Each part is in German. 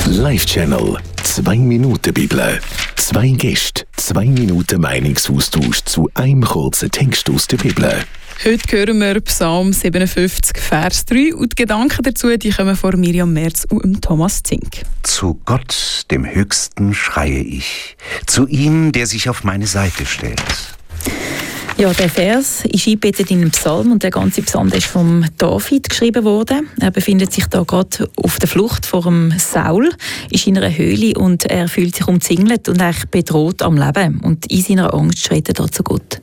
Live-Channel 2 Minuten Bibel. 2 Gäste, 2 Minuten Meinungsaustausch zu einem kurzen Text aus der Bibel. Heute hören wir Psalm 57, Vers 3 und die Gedanken dazu die kommen von Miriam Merz und Thomas Zink. Zu Gott, dem Höchsten, schreie ich, zu ihm, der sich auf meine Seite stellt. Ja, der Vers ist eingebettet in einen Psalm und der ganze Psalm ist von David geschrieben worden. Er befindet sich da gerade auf der Flucht vor dem Saul, ist in einer Höhle und er fühlt sich umzingelt und eigentlich bedroht am Leben. Und in seiner Angst schreit er da zu Gott.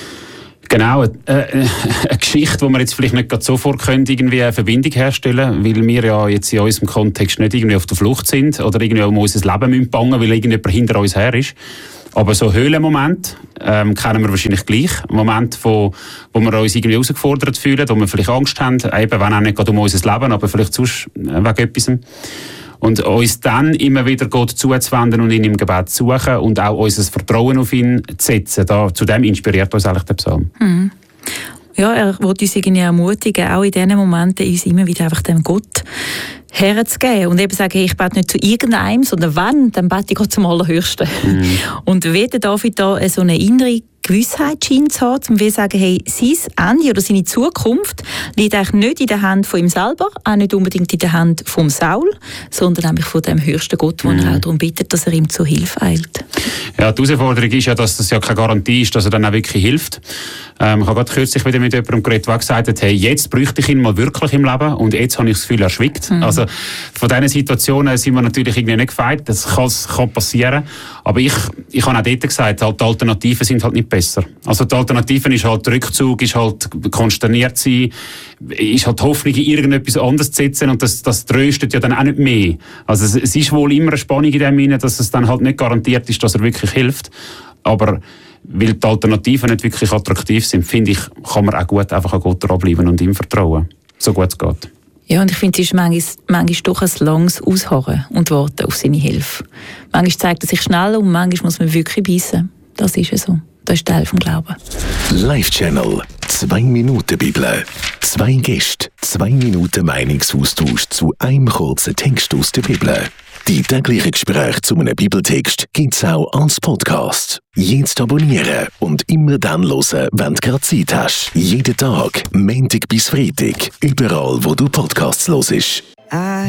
Genau, eine Geschichte, die wir jetzt vielleicht nicht gerade sofort irgendwie eine Verbindung herstellen können, weil wir ja jetzt in unserem Kontext nicht irgendwie auf der Flucht sind oder irgendwie um unser Leben bangen müssen, weil irgendjemand hinter uns her ist. Aber so Höhlenmomente kennen wir wahrscheinlich gleich. Momente, wo wir uns irgendwie herausgefordert fühlen, wo wir vielleicht Angst haben, eben wenn auch nicht gerade um unser Leben, aber vielleicht sonst wegen etwas. Und uns dann immer wieder Gott zuzuwenden und ihn im Gebet zu suchen und auch unser Vertrauen auf ihn zu setzen. Zu dem inspiriert uns eigentlich der Psalm. Mhm. Ja, er will uns irgendwie ermutigen, auch in diesen Momenten uns immer wieder einfach dem Gott herzugeben und eben sagen, ich bete nicht zu irgendeinem, sondern wenn, dann bete ich Gott zum Allerhöchsten. Mhm. Und wie der David da so eine innere Gewissheit scheint zu haben, um zu sagen, hey, sein Ende oder seine Zukunft liegt eigentlich nicht in der Hand von ihm selber, auch nicht unbedingt in der Hand vom Saul, sondern nämlich von dem höchsten Gott, wo er auch darum bittet, dass er ihm zur Hilfe eilt. Ja, die Herausforderung ist ja, dass das ja keine Garantie ist, dass er dann auch wirklich hilft. Ich habe gerade kürzlich wieder mit jemandem geredet, der gesagt hat, hey, jetzt bräuchte ich ihn mal wirklich im Leben und jetzt habe ich das Gefühl, er schweigt. Mhm. Also von diesen Situationen sind wir natürlich irgendwie nicht gefeit, das kann passieren, aber ich habe auch dort gesagt, halt, die Alternativen sind halt nicht besser. Also die Alternativen ist halt der Rückzug, ist halt konsterniert sein, ist halt die Hoffnung, in irgendetwas anderes zu setzen und das tröstet ja dann auch nicht mehr. Also es ist wohl immer eine Spannung in dem Sinne, dass es dann halt nicht garantiert ist, dass er wirklich hilft, aber weil die Alternativen nicht wirklich attraktiv sind, finde ich, kann man auch gut einfach an Gott dranbleiben und ihm vertrauen, so gut es geht. Ja, und ich finde, es ist manchmal doch ein langes Ausharren und Warten auf seine Hilfe. Manchmal zeigt er sich schneller und manchmal muss man wirklich beißen. Das ist ja so. Das ist Teil vom Glauben. Live-Channel 2 Minuten Bibel. 2 Gäste, 2 Minuten Meinungsaustausch zu einem kurzen Text aus der Bibel. Die täglichen Gespräche zu einem Bibeltext gibt es auch als Podcast. Jetzt abonnieren und immer dann hören, wenn du gerade Zeit hast. Jeden Tag, Montag bis Freitag, überall wo du Podcasts hörst.